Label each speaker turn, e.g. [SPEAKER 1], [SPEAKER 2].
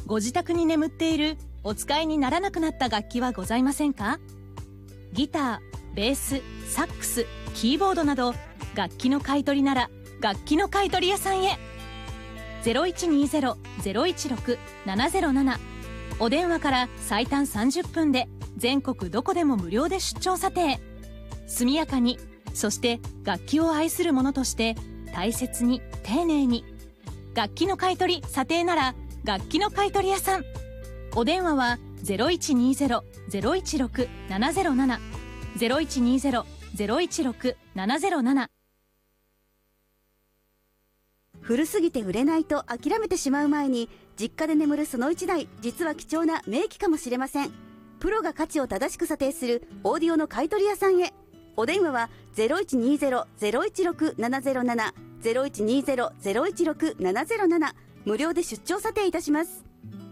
[SPEAKER 1] ご自宅に眠っているお使いにならなくなった楽器はございませんか？ギター、ベース、サックス、キーボードなど楽器の買い取りなら楽器の買い取り屋さんへ。0120-016-707、お電話から最短30分で全国どこでも無料で出張査定。速やかに、そして楽器を愛する者として大切に丁寧に。楽器の買い取り査定なら楽器の買い取り屋さん。お電話は 0120-016-707 0120-016-707。
[SPEAKER 2] 古すぎて売れないと諦めてしまう前に、実家で眠るその一台、実は貴重な名機かもしれません。プロが価値を正しく査定するオーディオの買い取り屋さんへ。お電話は 0120-016-707 0120-016-707、無料で出張査定いたします。